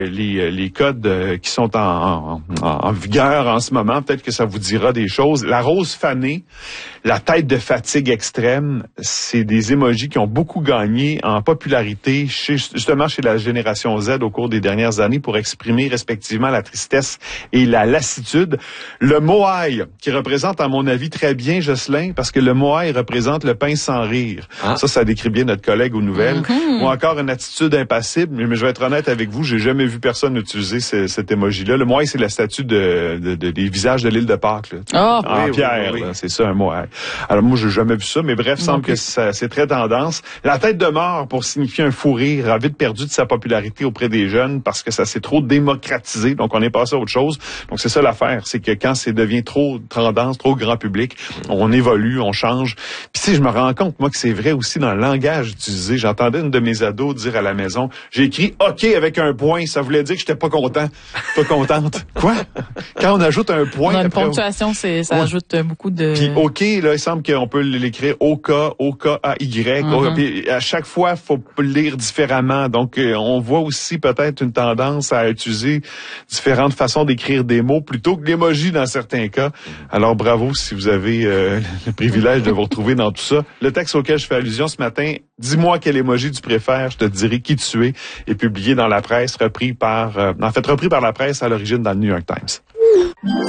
les codes qui sont en vigueur en ce moment. Peut-être que ça vous dira des choses. La rose fanée, la tête de fatigue extrême, c'est des emojis qui ont beaucoup gagné en popularité justement chez la génération Z au cours des dernières années pour exprimer respectivement la tristesse et la lassitude. Le moai, qui représente à mon avis très bien Jocelyn, parce que le moai représente le pain sans rire. Ah. Ça décrit bien notre collègue aux nouvelles. Ou encore une attitude impassible, mais je vais être honnête avec vous, j'ai jamais vu personne utiliser cet emoji-là. Le moai, c'est la statue des visages de l'île de Pâques, là, en pierre. Oui. Là, c'est ça, un moai. Alors moi, j'ai jamais vu ça, mais bref, semble que c'est très tendance. La tête de mort pour signifier un fou rire a vite perdu de sa popularité auprès des jeunes parce que ça s'est trop démocratisé, donc on est passé à autre chose. Donc c'est ça l'affaire, c'est que quand ça devient trop tendance, trop grand public, on évolue, on change. Puis si je me rends compte, moi, que c'est vrai aussi dans le langage utilisé. J'entendais une de mes ados dire à la maison, j'ai écrit OK avec un point, ça voulait dire que j'étais pas content, pas contente. Quoi? Quand on ajoute un point... Dans une ponctuation, ça ajoute beaucoup de... Puis OK, là, il semble qu'on peut l'écrire O-K-A-Y. Puis à chaque fois, il faut le lire différemment. Donc, on voit aussi peut-être une tendance à utiliser différentes façons d'écrire des mots plutôt que l'emoji dans certains cas. Alors, bravo si vous avez le privilège de vous retrouver dans tout ça. Le texte auquel je fais allusion ce matin, dis-moi quel emoji tu préfères, je te dirai qui tu es, est publié dans la presse, repris par la presse à l'origine dans le New York Times.